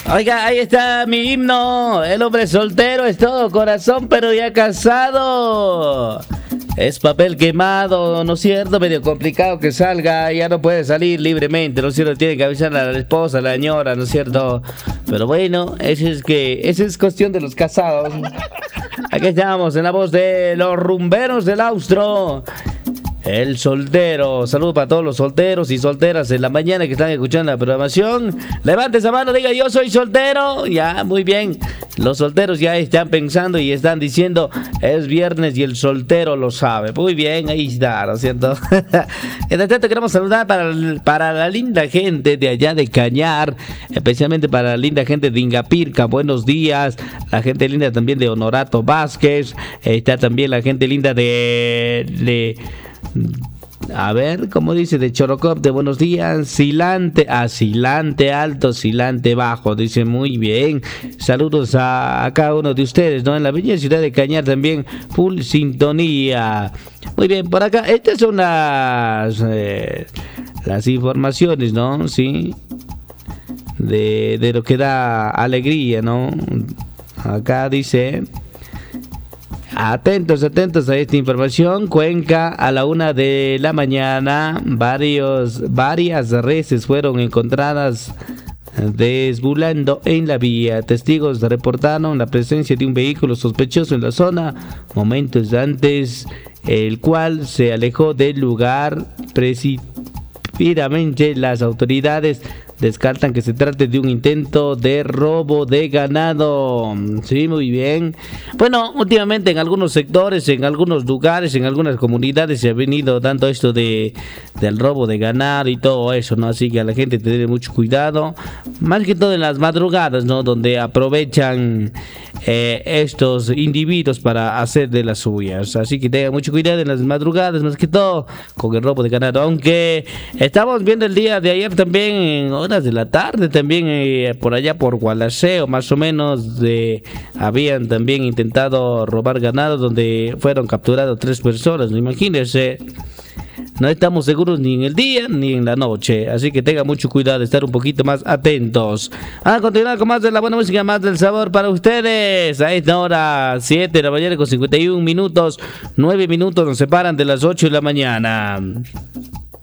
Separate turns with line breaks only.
Oiga, ahí está mi himno. El hombre soltero es todo corazón, pero ya casado. Es papel quemado, ¿no es cierto? Medio complicado que salga, ya no puede salir libremente, ¿no es cierto? Tiene que avisar a la esposa, a la señora, ¿no es cierto? Pero bueno, esa es cuestión de los casados. Aquí estamos en la voz de los rumberos del Austro. El soltero, saludos para todos los solteros y solteras en la mañana que están escuchando la programación. Levante esa mano, diga yo soy soltero. Ya, muy bien. Los solteros ya están pensando y están diciendo es viernes y el soltero lo sabe. Muy bien, ahí está, ¿no es cierto? En tanto queremos saludar para la linda gente de allá de Cañar, especialmente para la linda gente de Ingapirca. Buenos días. La gente linda también de Honorato Vázquez. Está también la gente linda a ver, ¿cómo dice? De Chorocop, de buenos días. Silante alto, Silante bajo. Dice muy bien. Saludos a cada uno de ustedes, ¿no? En la bella ciudad de Cañar también, full sintonía. Muy bien, por acá, estas son las informaciones, ¿no? Sí. De lo que da alegría, ¿no? Acá dice... Atentos a esta información. Cuenca, a la 1 de la mañana, varias reses fueron encontradas desbulando en la vía. Testigos reportaron la presencia de un vehículo sospechoso en la zona momentos antes, el cual se alejó del lugar precipitadamente. Las autoridades descartan que se trate de un intento de robo de ganado. Sí, muy bien. Bueno, últimamente en algunos sectores, en algunos lugares, en algunas comunidades se ha venido dando esto del robo de ganado y todo eso, ¿no? Así que a la gente tener mucho cuidado, más que todo en las madrugadas, ¿no? Donde aprovechan estos individuos para hacer de las suyas. Así que tengan mucho cuidado en las madrugadas, más que todo con el robo de ganado. Aunque estamos viendo el día de ayer también en horas de la tarde, también por allá por Gualaceo, más o menos, habían también intentado robar ganado, donde fueron capturadas 3 personas, ¿no? Imagínense. No estamos seguros ni en el día ni en la noche, así que tengan mucho cuidado de estar un poquito más atentos. A continuar con más de la buena música, más del sabor para ustedes. A esta hora, 7 de la mañana con 51 minutos, 9 minutos nos separan de las 8 de la mañana.